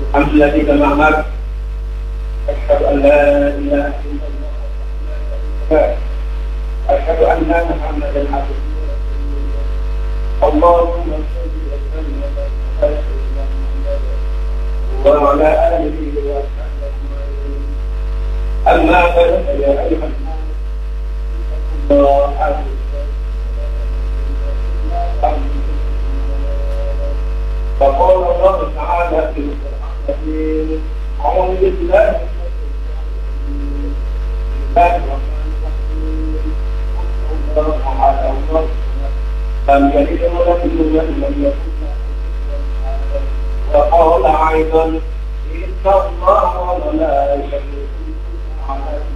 حمد لك معك. أشهد أن لا إله إلا الله. أشهد أن محمدا عبده ورسوله. اللهم صل وسلم على سيدنا محمد وعلى آله وصحبه أجمعين. أما بعد فيا أيها الناس اتقوا الله فقال الله تعالى في القرآن الكريم: أعوذ بالله من الشيطان الرجيم. الله على الله لم يلد ولم يولد ولم يكن له كفوا أحد. وقال أيضا: إن الله وملائكته يصلون على